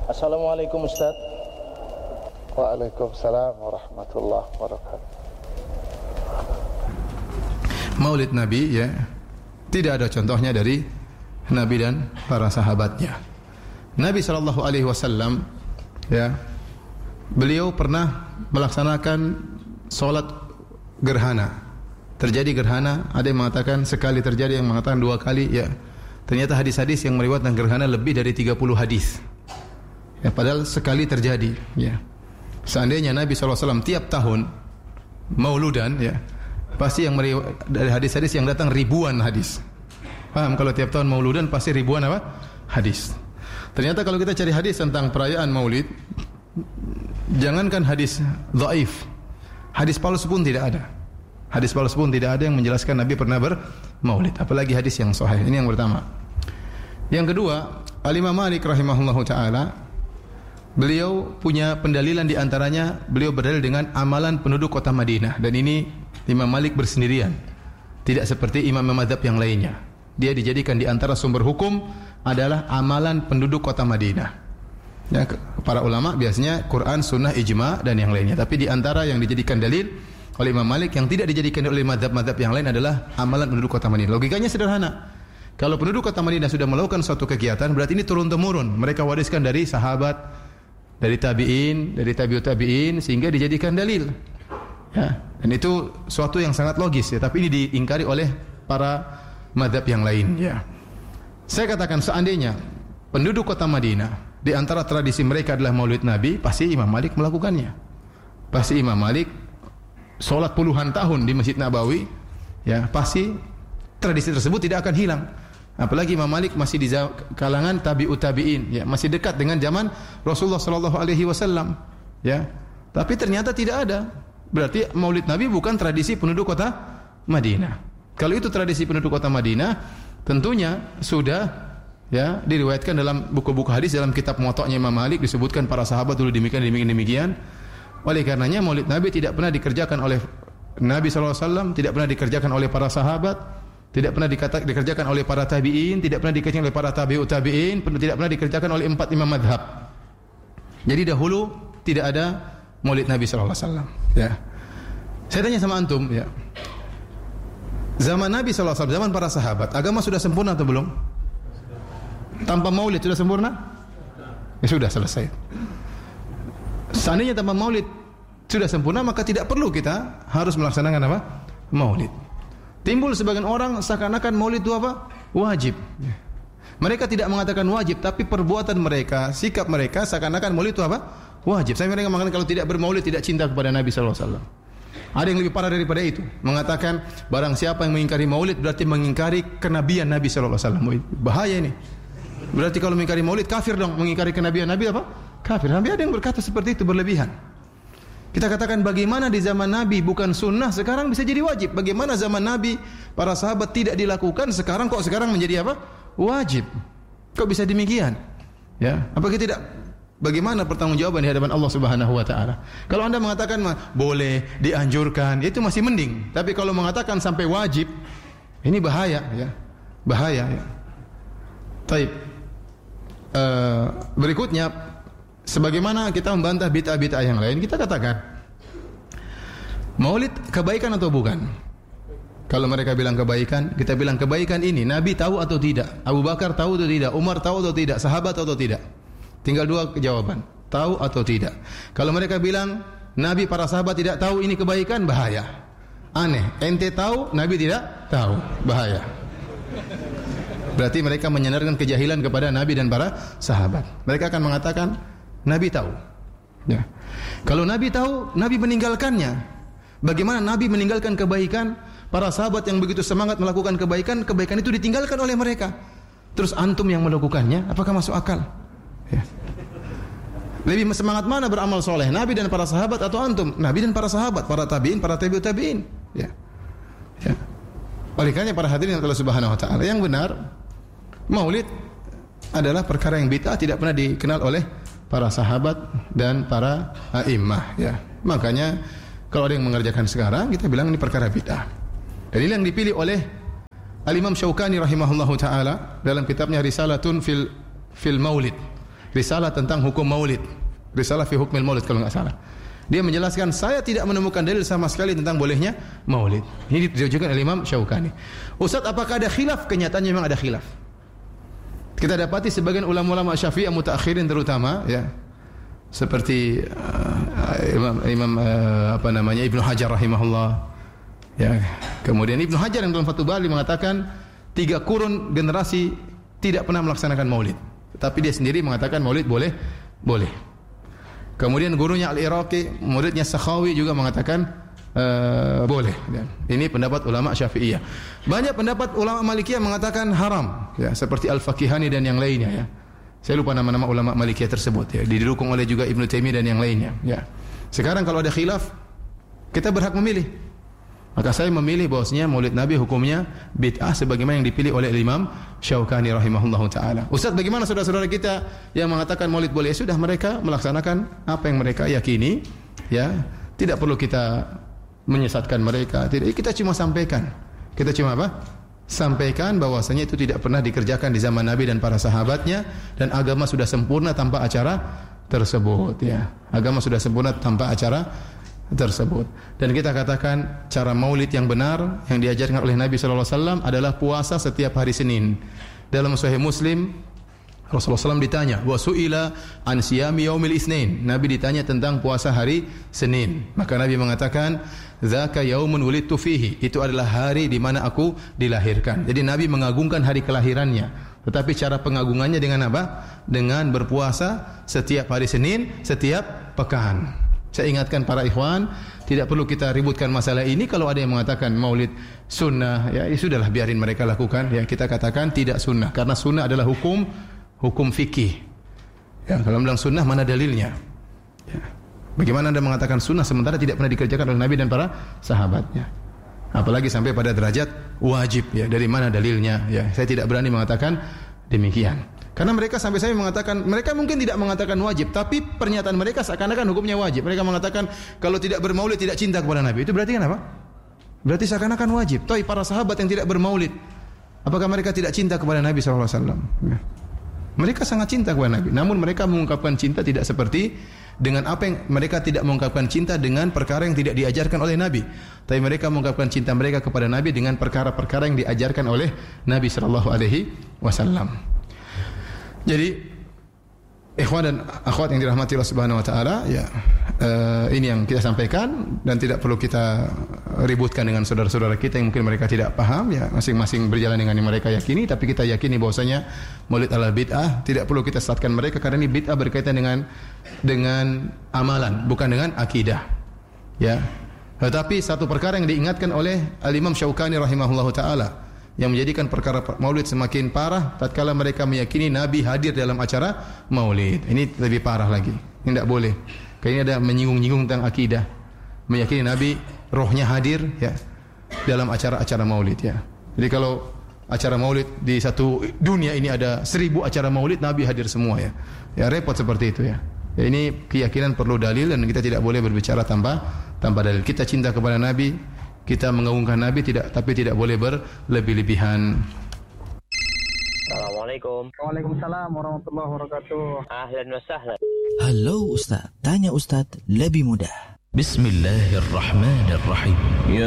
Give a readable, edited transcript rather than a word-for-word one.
Assalamualaikum Ustaz. Waalaikumsalam warahmatullahi wabarakatuh. Maulid Nabi ya, tidak ada contohnya dari Nabi dan para sahabatnya. Nabi SAW ya, beliau pernah melaksanakan sholat gerhana. Terjadi gerhana, ada yang mengatakan sekali terjadi, yang mengatakan 2 kali ya. Ternyata hadis-hadis yang meriwayatkan gerhana lebih dari 30 hadis. Ya, padahal sekali terjadi ya. Seandainya Nabi SAW tiap tahun mauludan ya, pasti yang dari hadis-hadis yang datang ribuan hadis. Paham? Kalau tiap tahun mauludan pasti ribuan apa? Hadis. Ternyata kalau kita cari hadis tentang perayaan maulid, jangankan hadis dhaif, hadis palsu pun tidak ada. Hadis palsu pun tidak ada yang menjelaskan Nabi pernah bermaulid, apalagi hadis yang sahih. Ini yang pertama. Yang kedua, Al-Imam Malik rahimahullahu taala, beliau punya pendalilan, di antaranya beliau berdalil dengan amalan penduduk kota Madinah, dan ini Imam Malik bersendirian. Tidak seperti imam-imam mazhab yang lainnya. Dia dijadikan di antara sumber hukum adalah amalan penduduk kota Madinah. Ya, para ulama biasanya Quran, sunnah, ijma dan yang lainnya. Tapi di antara yang dijadikan dalil oleh Imam Malik yang tidak dijadikan oleh mazhab-mazhab yang lain adalah amalan penduduk kota Madinah. Logikanya sederhana. Kalau penduduk kota Madinah sudah melakukan suatu kegiatan, berarti ini turun-temurun. Mereka wariskan dari sahabat, dari tabi'in, dari tabi'ut tabi'in, sehingga dijadikan dalil. Ya, dan itu suatu yang sangat logis ya, tapi ini diingkari oleh para mazhab yang lain ya. Saya katakan seandainya penduduk kota Madinah di antara tradisi mereka adalah Maulid Nabi, pasti Imam Malik melakukannya. Pasti Imam Malik salat puluhan tahun di Masjid Nabawi ya, pasti tradisi tersebut tidak akan hilang. Apalagi Imam Malik masih di kalangan tabi'ut tabi'in ya, masih dekat dengan zaman Rasulullah sallallahu alaihi wasallam ya. Tapi ternyata tidak ada. Berarti Maulid Nabi bukan tradisi penduduk kota Madinah. Kalau itu tradisi penduduk kota Madinah, tentunya sudah ya diriwayatkan dalam buku-buku hadis, dalam kitab Muwatta'nya Imam Malik disebutkan para sahabat dulu demikian. Oleh karenanya Maulid Nabi tidak pernah dikerjakan oleh Nabi sallallahu alaihi wasallam, tidak pernah dikerjakan oleh para sahabat, tidak pernah dikerjakan oleh para tabi'in, tidak pernah dikerjakan oleh para tabi'ut tabi'in, tidak pernah dikerjakan oleh 4 imam madhab. Jadi dahulu tidak ada Maulid Nabi sallallahu alaihi wasallam ya. Saya tanya sama antum ya. Zaman Nabi sallallahu alaihi wasallam, zaman para sahabat, agama sudah sempurna atau belum? Tanpa Maulid sudah sempurna? Ya sudah, selesai. Seandainya tanpa Maulid sudah sempurna, maka tidak perlu kita harus melaksanakan apa? Maulid. Timbul sebagian orang seakan-akan Maulid itu apa? Wajib. Mereka tidak mengatakan wajib, tapi perbuatan mereka, sikap mereka seakan-akan Maulid itu apa? Wajib. Saya mereka mengatakan kalau tidak bermaulid tidak cinta kepada Nabi sallallahu alaihi wasallam. Ada yang lebih parah daripada itu, mengatakan barang siapa yang mengingkari maulid berarti mengingkari kenabian Nabi sallallahu alaihi wasallam. Bahaya ini. Berarti kalau mengingkari maulid kafir dong, mengingkari kenabian Nabi apa? Kafir. Sampai ada yang berkata seperti itu, berlebihan. Kita katakan bagaimana di zaman Nabi bukan sunnah, sekarang bisa jadi wajib. Bagaimana zaman Nabi para sahabat tidak dilakukan, sekarang kok sekarang menjadi apa? Wajib. Kok bisa demikian? Ya, apakah tidak? Bagaimana pertanggungjawaban di hadapan Allah Subhanahu wa taala? Kalau Anda mengatakan boleh, dianjurkan, itu masih mending. Tapi kalau mengatakan sampai wajib, ini bahaya ya. Bahaya ya. Baik. Berikutnya, sebagaimana kita membantah bid'ah-bid'ah yang lain, kita katakan Maulid kebaikan atau bukan? Kalau mereka bilang kebaikan, kita bilang kebaikan ini Nabi tahu atau tidak? Abu Bakar tahu atau tidak? Umar tahu atau tidak? Sahabat tahu atau tidak? Tinggal 2 jawaban, tahu atau tidak. Kalau mereka bilang Nabi para sahabat tidak tahu, ini kebaikan, bahaya. Aneh, ente tahu, Nabi tidak tahu, bahaya. Berarti mereka menyandarkan kejahilan kepada Nabi dan para sahabat. Mereka akan mengatakan Nabi tahu. Ya. Kalau Nabi tahu, Nabi meninggalkannya. Bagaimana Nabi meninggalkan kebaikan? Para sahabat yang begitu semangat melakukan kebaikan, kebaikan itu ditinggalkan oleh mereka. Terus antum yang melakukannya, apakah masuk akal? Ya. Lebih semangat mana beramal soleh, Nabi dan para sahabat atau antum? Nabi dan para sahabat, para tabi'in, para tabi'ut tabi'in. Ya. Ya. Oleh karena para hadirin Allah Subhanahu wa taala, yang benar Maulid adalah perkara yang bid'ah, tidak pernah dikenal oleh para sahabat dan para a'immah ya. Makanya kalau ada yang mengerjakan sekarang, kita bilang ini perkara bid'ah. Dan ini yang dipilih oleh Al-Imam Syaukani rahimahullahu taala dalam kitabnya Risalatun fil Maulid. risalah tentang hukum maulid. Risalah fi hukmil maulid kalau enggak salah. Dia menjelaskan, saya tidak menemukan dalil sama sekali tentang bolehnya maulid. Ini ditujukan oleh Imam Syaukani. Ustaz, apakah ada khilaf? Kenyataannya memang ada khilaf. Kita dapati sebagian ulama-ulama Syafi'i mutaakhirin terutama, ya, seperti Ibnu Hajar rahimahullah, ya, kemudian Ibnu Hajar yang dalam Fathul Bari mengatakan 3 kurun generasi tidak pernah melaksanakan maulid, tetapi dia sendiri mengatakan maulid boleh. Kemudian gurunya Al-Iraqi, muridnya Sakhawi juga mengatakan boleh. Ini pendapat ulama Syafi'iyah. Banyak pendapat ulama Malikiyah mengatakan haram, ya, seperti Al-Faqihani dan yang lainnya, ya. Saya lupa nama-nama ulama Malikiyah tersebut, ya. Didukung oleh juga Ibnu Taimiyah dan yang lainnya, ya. Sekarang kalau ada khilaf, kita berhak memilih. Maka saya memilih bahwasanya maulid Nabi hukumnya bid'ah sebagaimana yang dipilih oleh Imam Syaukani rahimahullahu taala. Ustaz, bagaimana saudara-saudara kita yang mengatakan maulid boleh? Sudah, mereka melaksanakan apa yang mereka yakini, ya. Tidak perlu kita menyesatkan mereka. Tidak, kita cuma sampaikan. Kita cuma apa? Sampaikan bahwasanya itu tidak pernah dikerjakan di zaman Nabi dan para sahabatnya, dan agama sudah sempurna tanpa acara tersebut, ya. Agama sudah sempurna tanpa acara tersebut. Dan kita katakan cara maulid yang benar yang diajarkan oleh Nabi sallallahu alaihi wasallam adalah puasa setiap hari Senin. Dalam Sahih Muslim, Rasulullah SAW ditanya, wa su'ila an siyami yaumil itsnain. Nabi ditanya tentang puasa hari Senin. Maka Nabi mengatakan, dzaka yaumun wulidtu fihi. Itu adalah hari di mana aku dilahirkan. Jadi Nabi mengagungkan hari kelahirannya. Tetapi cara pengagungannya dengan apa? Dengan berpuasa setiap hari Senin, setiap pekan. Saya ingatkan para ikhwan, tidak perlu kita ributkan masalah ini. Kalau ada yang mengatakan maulid sunnah, ya sudahlah, biarin mereka lakukan. Ya, kita katakan tidak sunnah, karena sunnah adalah hukum fikih. Ya, kalau bilang sunnah, mana dalilnya? Ya. Bagaimana Anda mengatakan sunnah sementara tidak pernah dikerjakan oleh Nabi dan para sahabatnya? Apalagi sampai pada derajat wajib, ya, dari mana dalilnya? Ya, saya tidak berani mengatakan demikian. Karena mereka sampai saya mengatakan, mereka mungkin tidak mengatakan wajib, tapi pernyataan mereka seakan-akan hukumnya wajib. Mereka mengatakan kalau tidak bermaulid tidak cinta kepada Nabi. Itu berarti kan apa? Berarti seakan-akan wajib. Tapi para sahabat yang tidak bermaulid, apakah mereka tidak cinta kepada Nabi sallallahu alaihi wasallam? Ya. Mereka sangat cinta kepada Nabi. Namun mereka mengungkapkan cinta tidak seperti dengan apa yang mereka tidak mengungkapkan cinta dengan perkara yang tidak diajarkan oleh Nabi. Tapi mereka mengungkapkan cinta mereka kepada Nabi dengan perkara-perkara yang diajarkan oleh Nabi sallallahu alaihi wasallam. Jadi ikhwan dan akhwat yang dirahmati Allah Subhanahu wa taala, ya, ini yang kita sampaikan dan tidak perlu kita ributkan dengan saudara-saudara kita yang mungkin mereka tidak paham, ya, masing-masing berjalan dengan yang mereka yakini, tapi kita yakini bahwasanya maulid adalah bid'ah, tidak perlu kita sesatkan mereka karena ini bid'ah berkaitan dengan amalan, bukan dengan akidah. Ya. Tetapi satu perkara yang diingatkan oleh Al-Imam Syaukani rahimahullahu taala yang menjadikan perkara maulid semakin parah tatkala mereka meyakini Nabi hadir dalam acara maulid. Ini lebih parah lagi. Ini tidak boleh. Kayaknya ada menyinggung-nyinggung tentang akidah. Meyakini Nabi rohnya hadir, ya, dalam acara-acara maulid, ya. Jadi kalau acara maulid di satu dunia ini ada 1000 acara maulid, Nabi hadir semua, ya. Ya, repot seperti itu, ya. Ya, ini keyakinan perlu dalil dan kita tidak boleh berbicara tanpa dalil. Kita cinta kepada Nabi, kita mengagungkan Nabi, tapi tidak boleh berlebih-lebihan. Assalamualaikum. Waalaikumsalam warahmatullahi wabarakatuh. Ahlan wa sahlan. Halo Ustaz, tanya Ustaz lebih mudah. Bismillahirrahmanirrahim. Ya